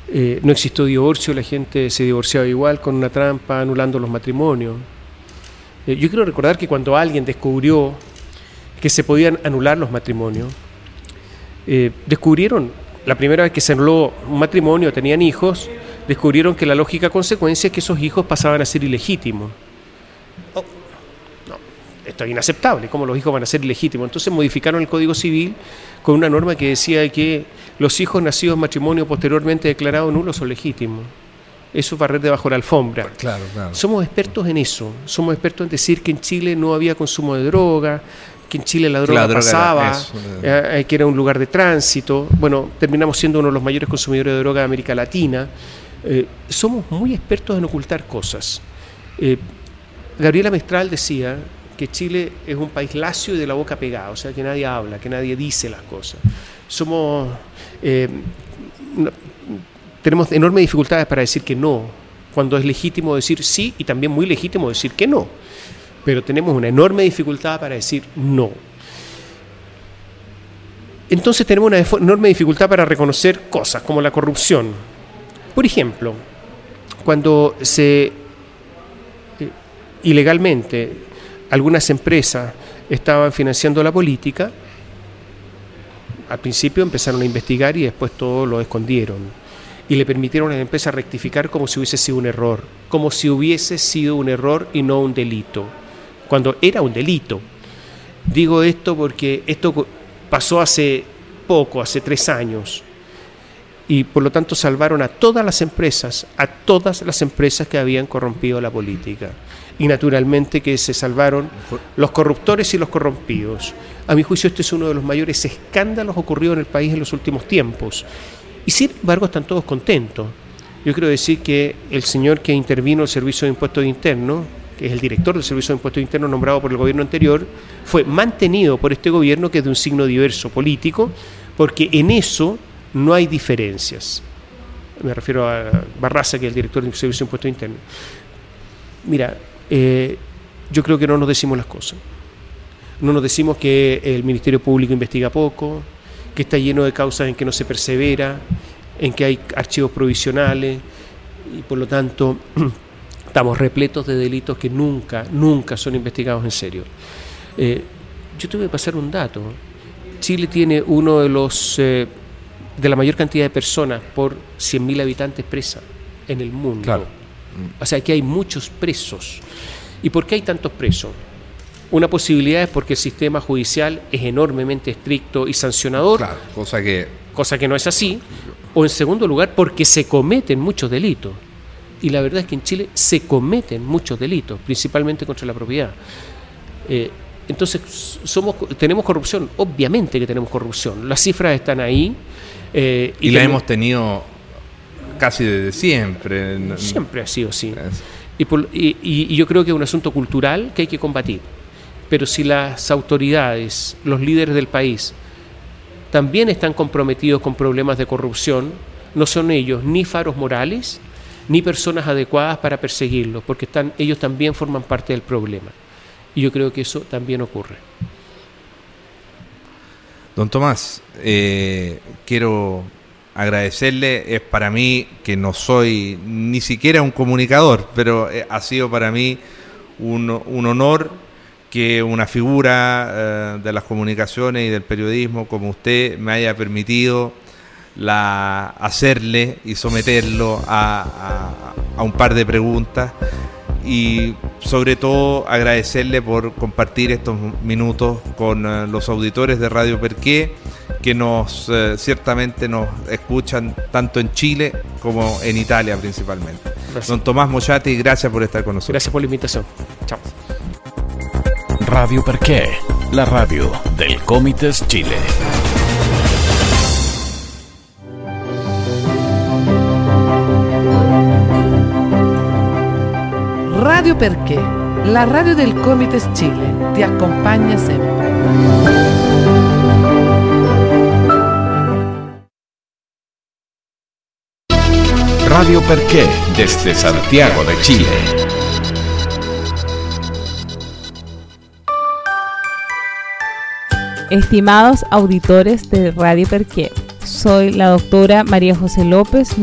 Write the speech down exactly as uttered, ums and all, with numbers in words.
Eh, no existió divorcio, la gente se divorciaba igual con una trampa, anulando los matrimonios. Eh, yo quiero recordar que cuando alguien descubrió que se podían anular los matrimonios, eh, descubrieron, la primera vez que se anuló un matrimonio, tenían hijos, descubrieron que la lógica consecuencia es que esos hijos pasaban a ser ilegítimos. Oh, no, esto es inaceptable, ¿cómo los hijos van a ser ilegítimos? Entonces modificaron el Código Civil con una norma que decía que los hijos nacidos en matrimonio posteriormente declarados nulos son legítimos. Eso es barrer debajo de la alfombra. Claro, claro. Somos expertos en eso, somos expertos en decir que en Chile no había consumo de droga, que en Chile la droga, la droga pasaba, era eso, eh, que era un lugar de tránsito. Bueno, terminamos siendo uno de los mayores consumidores de droga de América Latina. Eh, somos muy expertos en ocultar cosas. Eh, Gabriela Mistral decía que Chile es un país lacio y de la boca pegada, o sea, que nadie habla, que nadie dice las cosas. Somos... Eh, no, tenemos enormes dificultades para decir que no, cuando es legítimo decir sí y también muy legítimo decir que no. Pero tenemos una enorme dificultad para decir no. Entonces tenemos una enorme dificultad para reconocer cosas como la corrupción. Por ejemplo, cuando se eh, ilegalmente algunas empresas estaban financiando la política, al principio empezaron a investigar y después todo lo escondieron. Y le permitieron a la empresa rectificar como si hubiese sido un error, como si hubiese sido un error y no un delito, cuando era un delito. Digo esto porque esto pasó hace poco, hace tres años, y por lo tanto salvaron a todas las empresas, a todas las empresas que habían corrompido la política. Y naturalmente que se salvaron los corruptores y los corrompidos. A mi juicio este es uno de los mayores escándalos ocurridos en el país en los últimos tiempos. Y sin embargo están todos contentos. Yo quiero decir que el señor que intervino el Servicio de Impuestos Internos, que es el director del Servicio de Impuestos Internos nombrado por el gobierno anterior, fue mantenido por este gobierno, que es de un signo diverso político, porque en eso no hay diferencias. Me refiero a Barraza, que es el director del Servicio de Impuestos Internos. Mira, eh, yo creo que no nos decimos las cosas. No nos decimos que el Ministerio Público investiga poco, que está lleno de causas en que no se persevera, en que hay archivos provisionales y por lo tanto estamos repletos de delitos que nunca, nunca son investigados en serio. Eh, yo te voy a pasar un dato. Chile tiene uno de los eh, de la mayor cantidad de personas por cien mil habitantes presas en el mundo. Claro. O sea, que hay muchos presos. ¿Y por qué hay tantos presos? Una posibilidad es porque el sistema judicial es enormemente estricto y sancionador, claro, cosa que... cosa que no es así, o en segundo lugar porque se cometen muchos delitos, y la verdad es que en Chile se cometen muchos delitos, principalmente contra la propiedad. Eh, entonces, somos, tenemos corrupción, obviamente que tenemos corrupción, las cifras están ahí. Eh, y, y la tenemos, hemos tenido casi desde siempre. Siempre ha sido así. Y, por, y, y yo creo que es un asunto cultural que hay que combatir. Pero si las autoridades, los líderes del país, también están comprometidos con problemas de corrupción, no son ellos ni faros morales, ni personas adecuadas para perseguirlos, porque están, ellos también forman parte del problema. Y yo creo que eso también ocurre. Don Tomás, eh, quiero agradecerle. Es para mí, que no soy ni siquiera un comunicador, pero eh, ha sido para mí un, un honor que una figura eh, de las comunicaciones y del periodismo como usted me haya permitido la, hacerle y someterlo a, a, a un par de preguntas, y sobre todo agradecerle por compartir estos minutos con eh, los auditores de Radio Perqué, que nos eh, ciertamente nos escuchan tanto en Chile como en Italia principalmente. Gracias. Don Tomás Moyati, gracias por estar con nosotros. Gracias por la invitación. Chao. Radio Perqué, la radio del Comites Chile. Radio Perqué, la radio del Comites Chile, te acompaña siempre. Radio Perqué, desde Santiago de Chile. Estimados auditores de Radio Perqué, soy la doctora María José López,